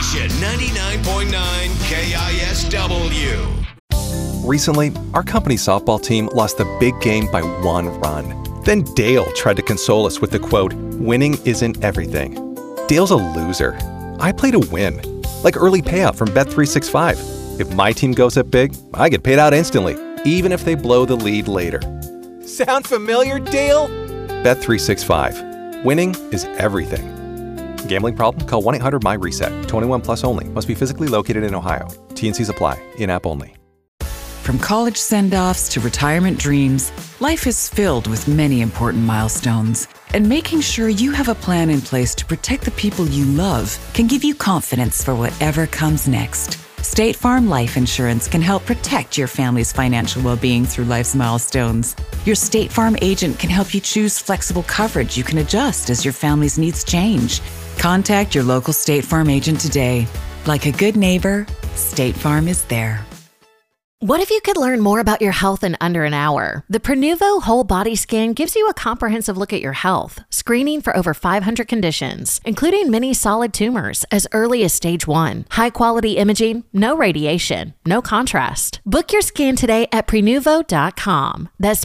Station 99.9 KISW. Recently, our company's softball team lost the big game by 1 run. Then Dale tried to console us with the quote, "Winning isn't everything." Dale's a loser. I play to win. Like early payout from Bet365. If my team goes up big, I get paid out instantly, even if they blow the lead later. Sound familiar, Dale? Bet365. Winning is everything. Gambling problem? Call 1-800-MY-RESET. 21 plus only. Must be physically located in Ohio. T&Cs apply. In-app only. From college send-offs to retirement dreams, life is filled with many important milestones. And making sure you have a plan in place to protect the people you love can give you confidence for whatever comes next. State Farm Life Insurance can help protect your family's financial well-being through life's milestones. Your State Farm agent can help you choose flexible coverage you can adjust as your family's needs change. Contact your local State Farm agent today. Like a good neighbor, State Farm is there. What if you could learn more about your health in under an hour? The Prenuvo Whole Body Scan gives you a comprehensive look at your health, screening for over 500 conditions, including many solid tumors as early as stage 1. High-quality imaging, no radiation, no contrast. Book your scan today at Prenuvo.com. That's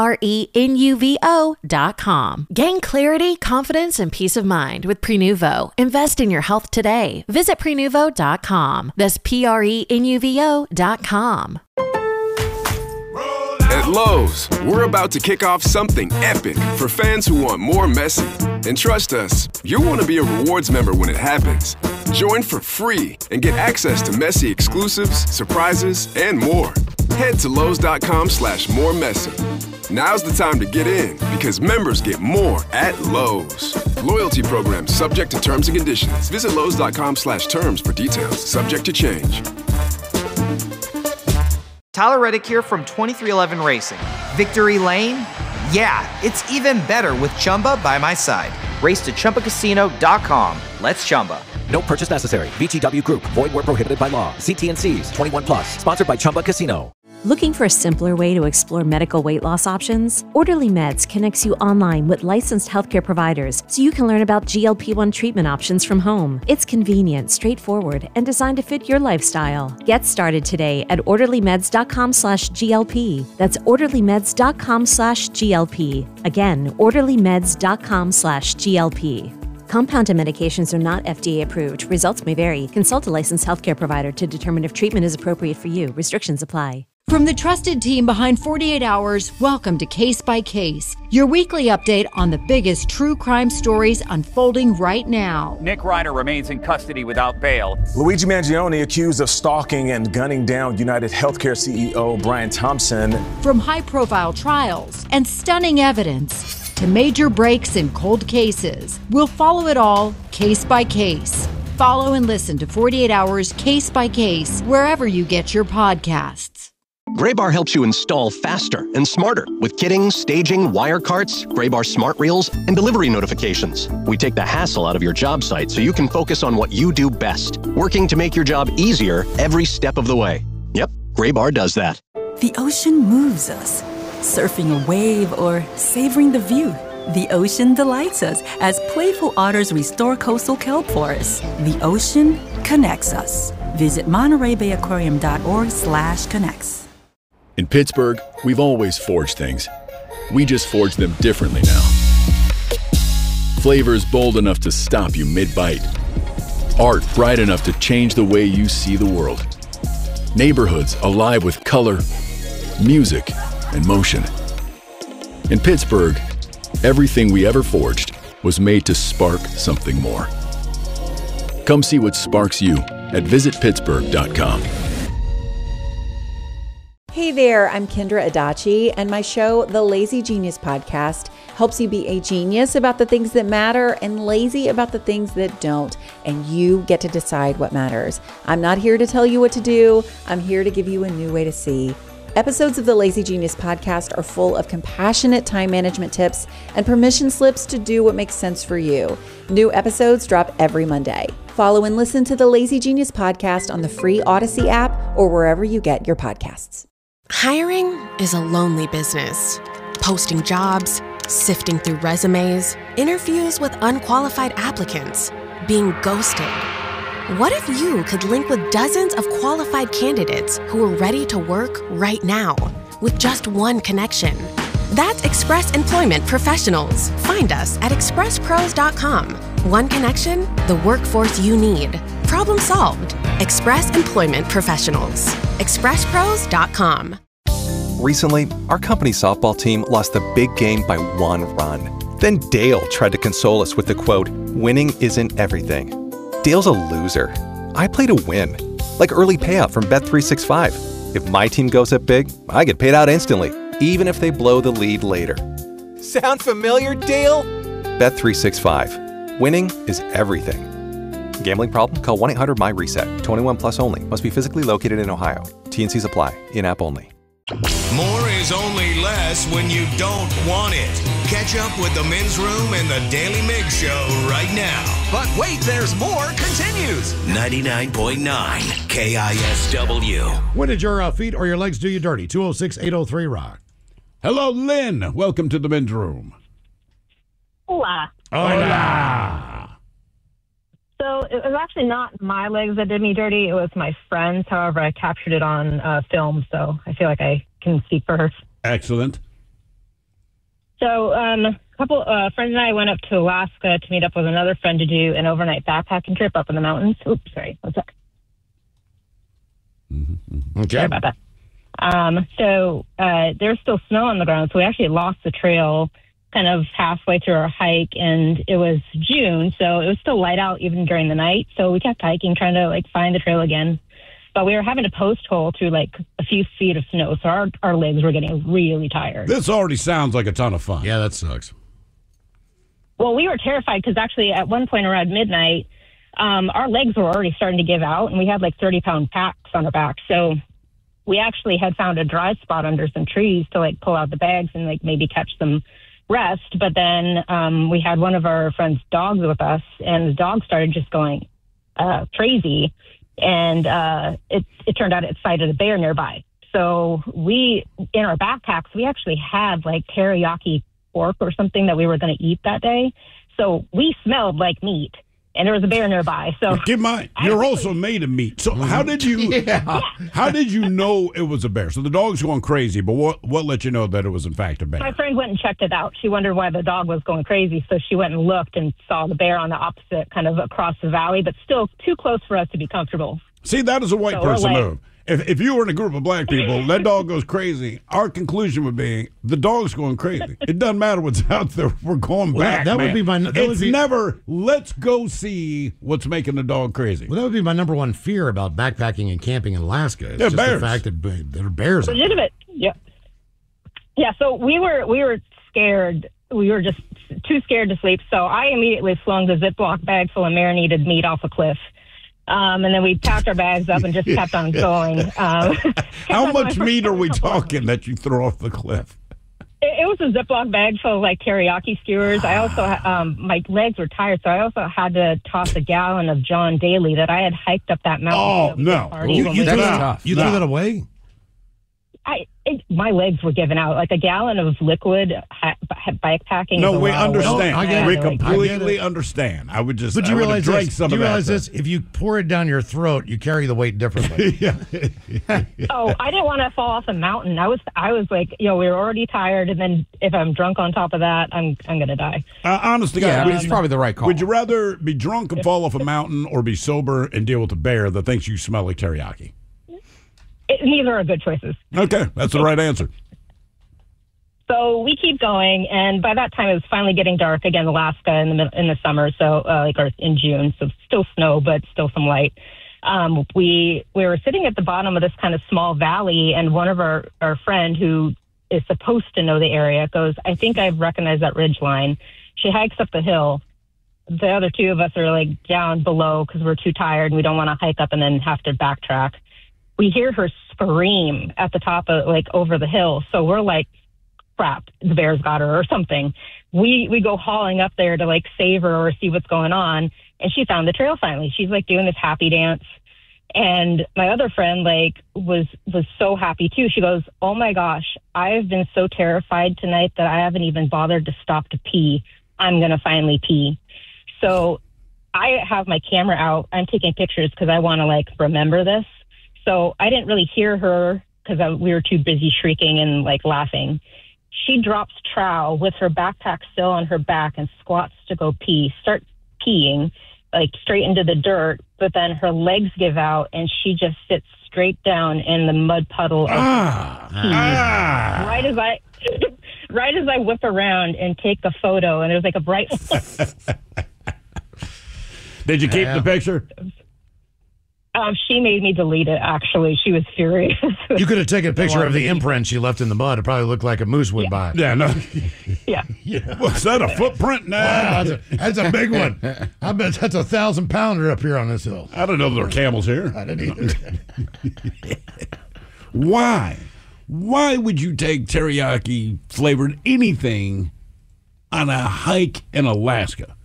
Prenuvo.com. Gain clarity, confidence, and peace of mind with Prenuvo. Invest in your health today. Visit Prenuvo.com. That's Prenuvo.com. At Lowe's, we're about to kick off something epic for fans who want more Messi. And trust us, you'll want to be a rewards member when it happens. Join for free and get access to Messi exclusives, surprises, and more. Head to Lowe's.com/moremessy. Now's the time to get in because members get more at Lowe's. Loyalty program subject to terms and conditions. Visit Lowe's.com/terms for details. Subject to change. Tyler Reddick here from 2311 Racing. Victory Lane? Yeah, it's even better with Chumba by my side. Race to ChumbaCasino.com. Let's Chumba. No purchase necessary. VGW Group. Void where prohibited by law. See T&Cs. 21 plus. Sponsored by Chumba Casino. Looking for a simpler way to explore medical weight loss options? Orderly Meds connects you online with licensed healthcare providers so you can learn about GLP-1 treatment options from home. It's convenient, straightforward, and designed to fit your lifestyle. Get started today at orderlymeds.com/GLP. That's orderlymeds.com/GLP. Again, orderlymeds.com/GLP. Compounded medications are not FDA approved. Results may vary. Consult a licensed healthcare provider to determine if treatment is appropriate for you. Restrictions apply. From the trusted team behind 48 Hours, welcome to Case by Case, your weekly update on the biggest true crime stories unfolding right now. Nick Reiner remains in custody without bail. Luigi Mangione accused of stalking and gunning down United Healthcare CEO Brian Thompson. From high-profile trials and stunning evidence to major breaks in cold cases, we'll follow it all case by case. Follow and listen to 48 Hours Case by Case wherever you get your podcasts. Graybar helps you install faster and smarter with kitting, staging, wire carts, Graybar smart reels, and delivery notifications. We take the hassle out of your job site so you can focus on what you do best, working to make your job easier every step of the way. Yep, Graybar does that. The ocean moves us, surfing a wave or savoring the view. The ocean delights us as playful otters restore coastal kelp forests. The ocean connects us. Visit MontereyBayAquarium.org/connects. In Pittsburgh, we've always forged things. We just forge them differently now. Flavors bold enough to stop you mid-bite. Art bright enough to change the way you see the world. Neighborhoods alive with color, music, and motion. In Pittsburgh, everything we ever forged was made to spark something more. Come see what sparks you at visitpittsburgh.com. Hey there, I'm Kendra Adachi, and my show, The Lazy Genius Podcast, helps you be a genius about the things that matter and lazy about the things that don't, and you get to decide what matters. I'm not here to tell you what to do. I'm here to give you a new way to see. Episodes of the Lazy Genius Podcast are full of compassionate time management tips and permission slips to do what makes sense for you. New episodes drop every Monday. Follow and listen to the Lazy Genius Podcast on the free Odyssey app or wherever you get your podcasts. Hiring is a lonely business. Posting jobs, sifting through resumes, interviews with unqualified applicants, being ghosted. What if you could link with dozens of qualified candidates who are ready to work right now with just one connection? That's Express Employment Professionals. Find us at expresspros.com. One connection, the workforce you need. Problem solved. Express Employment Professionals. expresspros.com. Recently, our company softball team lost the big game by 1 run. Then Dale tried to console us with the quote, "Winning isn't everything." Dale's a loser. I play to win, like early payout from Bet365. If my team goes up big, I get paid out instantly, even if they blow the lead later. Sound familiar, Dale? Bet365. Winning is everything. Gambling problem? Call 1-800-MY-RESET. 21 plus only. Must be physically located in Ohio. T&Cs apply. In-app only. More is only less when you don't want it. Catch up with the Men's Room and the Daily Mig Show right now. But wait, there's more continues. 99.9 KISW. When did your feet or your legs do you dirty? 206-803-ROCK. Hello, Lynn. Welcome to the Men's Room. Hola. Hola. So it was actually not my legs that did me dirty. It was my friend's. However, I captured it on film, so I feel like I can speak for her. Excellent. So a couple friends and I went up to Alaska to meet up with another friend to do an overnight backpacking trip up in the mountains. Oops, sorry. One sec. Okay. Sorry about that. So there's still snow on the ground, so we actually lost the trail kind of halfway through our hike, and it was June, so it was still light out even during the night. So we kept hiking, trying to find the trail again, but we were having to post hole through a few feet of snow, so our legs were getting really tired. This already sounds like a ton of fun. Yeah, that sucks. Well, we were terrified because actually at one point around midnight, our legs were already starting to give out, and we had 30-pound packs on our back. So we actually had found a dry spot under some trees to pull out the bags and maybe catch some rest. But then we had one of our friend's dogs with us, and the dog started just going crazy. And it turned out it sighted a bear nearby. So we, in our backpacks, we actually had teriyaki pork or something that we were going to eat that day. So we smelled like meat, and there was a bear nearby. So keep in mind, you're also made of meat. So how did you how did you know it was a bear? So the dog's going crazy, but what let you know that it was in fact a bear? My friend went and checked it out. She wondered why the dog was going crazy, so she went and looked and saw the bear on the opposite, kind of across the valley, but still too close for us to be comfortable. See, that is a white person move. If you were in a group of black people, that dog goes crazy. Our conclusion would be the dog's going crazy. It doesn't matter what's out there. We're going back. That would be my. Never. Let's go see what's making the dog crazy. Well, that would be my number one fear about backpacking and camping in Alaska. It's just bears. the fact that there are bears. Legitimate. Yeah. Yeah. So we were scared. We were just too scared to sleep. So I immediately flung the Ziploc bag full of marinated meat off a cliff. And then we packed our bags up and just kept on going. How much meat are we talking that you throw off the cliff? It was a Ziploc bag full of teriyaki skewers. I also, my legs were tired, so I also had to toss a gallon of John Daly that I had hiked up that mountain. Oh, no. You threw that away? My legs were giving out. A gallon of liquid bikepacking. No, we understand. We completely completely understand. I would just. But you realize drink this? some Do you of realize that this? If you pour it down your throat, you carry the weight differently. Oh, I didn't want to fall off a mountain. I was we were already tired, and then if I'm drunk on top of that, I'm gonna die. Honestly, it's probably the right call. Would you rather be drunk and fall off a mountain, or be sober and deal with a bear that thinks you smell like teriyaki? Neither are good choices. Okay, that's the right answer. So we keep going, and by that time it was finally getting dark again, Alaska in the summer. So or in June, so still snow, but still some light. We were sitting at the bottom of this kind of small valley, and one of our friend who is supposed to know the area goes, "I think I recognize that ridge line." She hikes up the hill. The other two of us are down below because we're too tired and we don't want to hike up and then have to backtrack. We hear her scream at the top of over the hill. So we're like, crap, the bear's got her or something. We go hauling up there to save her or see what's going on. And she found the trail finally. She's doing this happy dance. And my other friend was so happy too. She goes, "Oh my gosh, I've been so terrified tonight that I haven't even bothered to stop to pee. I'm going to finally pee." So I have my camera out. I'm taking pictures because I want to like remember this. So I didn't really hear her because we were too busy shrieking and like laughing. She drops trowel with her backpack still on her back and squats to go pee, start peeing like straight into the dirt. But then her legs give out and she just sits straight down in the mud puddle of pee. Right as I whip around and take the photo, and it was like a bright. Did you keep the picture? She made me delete it, actually. She was furious. You could have taken a picture of the imprint she left in the mud. It probably looked like a moose went by. Yeah, no. Yeah. Was that a footprint? Nah. That's a big one. I bet that's 1,000-pounder up here on this hill. I don't know there were camels here. I didn't either. Why? Why would you take teriyaki flavored anything on a hike in Alaska?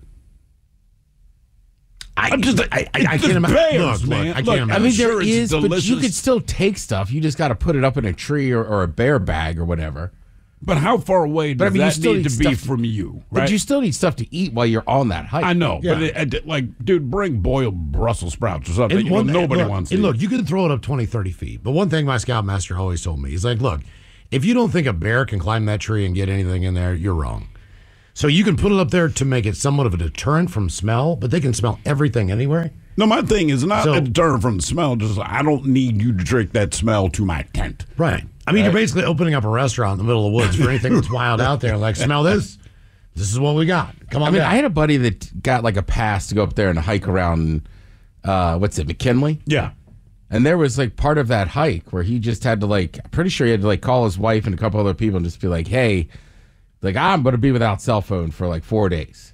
I can't imagine. Bears, man. I can't imagine. I mean, there is, delicious. but you could still take stuff. You just got to put it up in a tree or a bear bag or whatever. But how far away does that need to be from you? Right? But you still need stuff to eat while you're on that hike. I know, Yeah. but dude, bring boiled Brussels sprouts or something. Nobody wants to eat. Look, you can throw it up 20, 30 feet. But one thing my scoutmaster always told me, he's like, look, if you don't think a bear can climb that tree and get anything in there, you're wrong. So you can put it up there to make it somewhat of a deterrent from smell, but they can smell everything anywhere. No, my thing is not a deterrent from the smell. Just I don't need you to drink that smell to my tent. Right. I mean, you're basically opening up a restaurant in the middle of the woods for anything that's wild out there. Like, smell this? This is what we got. Come on. I mean, down. I had a buddy that got like a pass to go up there and hike around, McKinley? Yeah. And there was like part of that hike where he just had to I'm pretty sure he had to call his wife and a couple other people and just be like, hey, I'm going to be without cell phone for 4 days.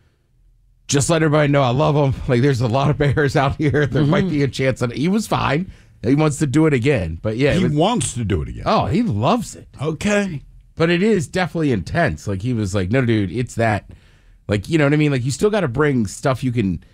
Just let everybody know I love them. There's a lot of bears out here. There might be a chance that he was fine. He wants to do it again. But yeah. He wants to do it again. Oh, he loves it. Okay. But it is definitely intense. He was like, no, dude, it's that. You know what I mean? You still got to bring stuff you can.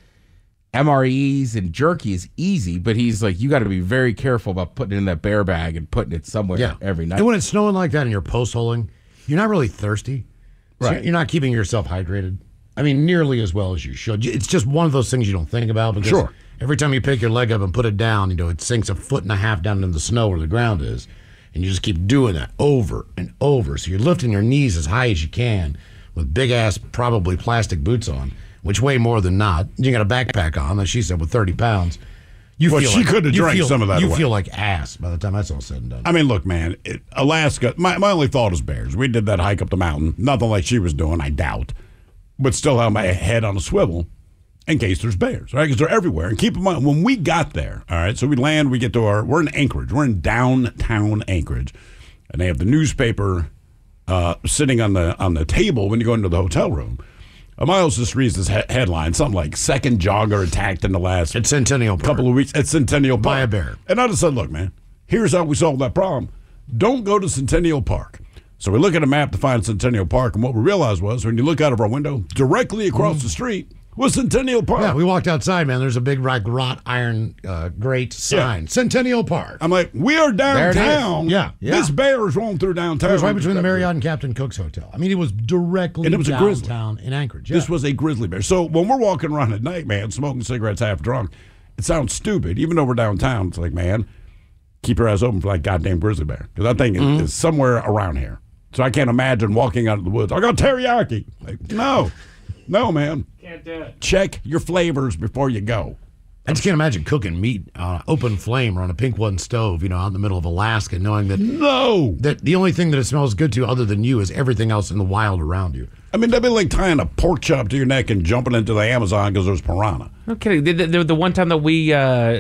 MREs and jerky is easy, but he's like, you got to be very careful about putting it in that bear bag and putting it somewhere every night. And when it's snowing like that and you're post-holing, you're not really thirsty. So Right. You're not keeping yourself hydrated. I mean, nearly as well as you should. It's just one of those things you don't think about because every time you pick your leg up and put it down, it sinks 1.5 foot down in the snow where the ground is. And you just keep doing that over and over. So you're lifting your knees as high as you can with big-ass, probably plastic boots on, which weigh more than not. You got a backpack on, as she said, with 30 pounds. She could have drank some of that You away. feel like ass by the time that's all said and done. I mean, look, man, Alaska, my only thought is bears. We did that hike up the mountain. Nothing like she was doing, I doubt. But still have my head on a swivel in case there's bears, right? Because they're everywhere. And keep in mind, when we got there, all right, so we land, we get to we're in Anchorage. We're in downtown Anchorage. And they have the newspaper sitting on the table when you go into the hotel room. Miles just reads this headline, something like second jogger attacked in the last at Centennial Park. Couple of weeks at Centennial Park. By a bear. And I just said, look, man, here's how we solve that problem. Don't go to Centennial Park. So we look at a map to find Centennial Park, and what we realized was when you look out of our window, directly across the street was Centennial Park. Yeah, we walked outside, man. There's a big wrought iron grate sign. Centennial Park. I'm like, we are downtown. Yeah. This bear is rolling through downtown. It was right between the Marriott and Captain Cook's hotel. I mean, it was directly and it was downtown a grizzly. in Anchorage. Yeah. This was a grizzly bear. So when we're walking around at night, man, smoking cigarettes half drunk, it sounds stupid. Even though we're downtown, it's like, man, keep your eyes open for that goddamn grizzly bear. Because that thing is somewhere around here. So I can't imagine walking out of the woods. I got teriyaki. Like, no, man. Can't do it. Check your flavors before you go. I just can't imagine cooking meat on an open flame or on a pink wood stove, out in the middle of Alaska, knowing that that the only thing that it smells good to other than you is everything else in the wild around you. I mean, that'd be like tying a pork chop to your neck and jumping into the Amazon because there's piranha. No kidding. The one time that we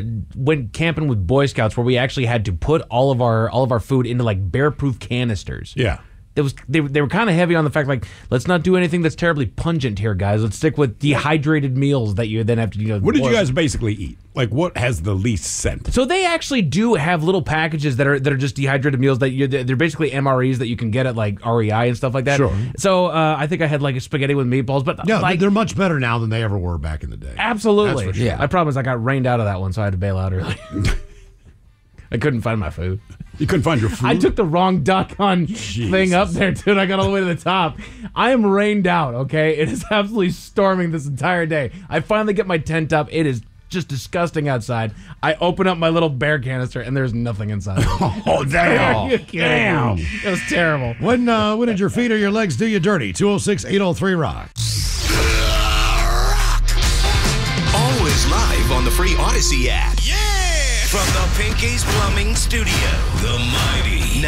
went camping with Boy Scouts, where we actually had to put all of our food into bear-proof canisters. Yeah. They were kind of heavy on the fact let's not do anything that's terribly pungent here, guys. Let's stick with dehydrated meals that you then have to What did you guys basically eat? What has the least scent? So they actually do have little packages that are just dehydrated meals that they're basically MREs that you can get at REI and stuff like that. Sure. So I think I had a spaghetti with meatballs, but they're much better now than they ever were back in the day. Absolutely. That's for sure. My problem is I got rained out of that one, so I had to bail out early. I couldn't find my food. You couldn't find your food? I took the wrong duck hunt thing up there, dude. I got all the way to the top. I am rained out, okay? It is absolutely storming this entire day. I finally get my tent up. It is just disgusting outside. I open up my little bear canister, and there's nothing inside. Oh, damn. Damn. It was terrible. When did your feet or your legs do you dirty? 206-803-ROCK. Always live on the free Odyssey app. Yeah! From the Pinky's Plumbing Studio, the mighty